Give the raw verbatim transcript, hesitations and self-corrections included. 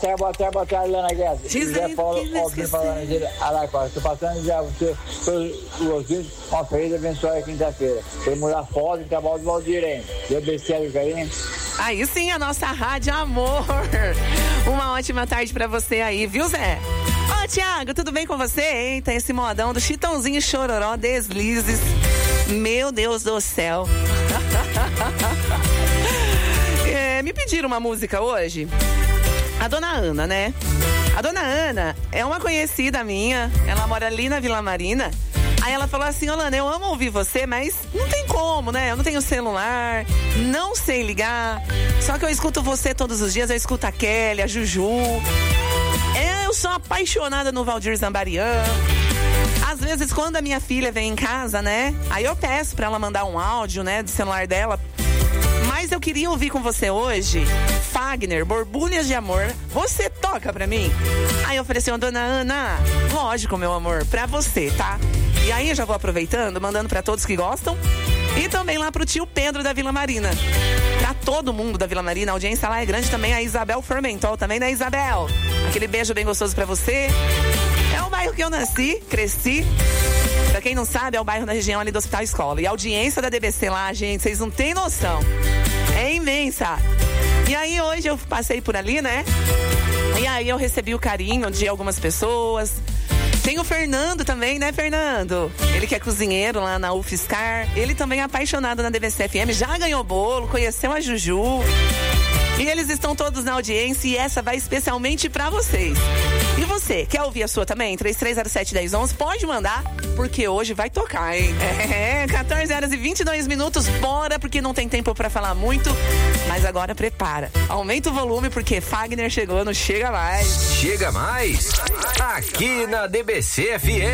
tarde, boa tarde, boa tarde, Lana Guedes. José Paulo, ouvindo falando de Araquara. Estou passando já você, todos os ouvintes, uma feliz e abençoada quinta-feira. Todo mundo lá foda e trabalho do Valdir, hein? D B C do carinho. Aí sim, a nossa rádio amor. Uma ótima tarde pra você aí, viu, Zé? Ô, Thiago, tudo bem com você, hein? Tem esse modão do Chitãozinho Chororó, Deslizes. Meu Deus do céu. É, me pediram uma música hoje. A dona Ana, né? A dona Ana é uma conhecida minha. Ela mora ali na Vila Marina. Aí ela falou assim: Olana, eu amo ouvir você, mas não tem como, né? Eu não tenho celular, não sei ligar. Só que eu escuto você todos os dias. Eu escuto a Kelly, a Juju. É, eu sou apaixonada no Valdir Zambarian. Às vezes, quando a minha filha vem em casa, né? Aí eu peço pra ela mandar um áudio, né? Do celular dela. Mas eu queria ouvir com você hoje Fagner, Borbulhas de Amor. Você toca pra mim? Aí eu falei assim: dona Ana, lógico, meu amor, pra você, tá? E aí eu já vou aproveitando, mandando pra todos que gostam. E também lá pro tio Pedro da Vila Marina. Pra todo mundo da Vila Marina, a audiência lá é grande também. A Isabel Formental também, né, Isabel? Aquele beijo bem gostoso pra você. É o bairro que eu nasci, cresci. Pra quem não sabe, é o bairro da região ali do Hospital Escola. E a audiência da D B C lá, gente, vocês não têm noção. É imensa. E aí hoje eu passei por ali, né? E aí eu recebi o carinho de algumas pessoas. Tem o Fernando também, né, Fernando? Ele que é cozinheiro lá na UFSCar. Ele também é apaixonado na D B C F M. Já ganhou bolo, conheceu a Juju. E eles estão todos na audiência e essa vai especialmente pra vocês. E você, quer ouvir a sua também? três três zero sete, um zero um zero, pode mandar, porque hoje vai tocar, hein? É, quatorze horas e vinte e dois minutos, bora, porque não tem tempo pra falar muito. Mas agora prepara. Aumenta o volume, porque Fagner chegou no Chega Mais. Chega Mais, aqui na D B C F M.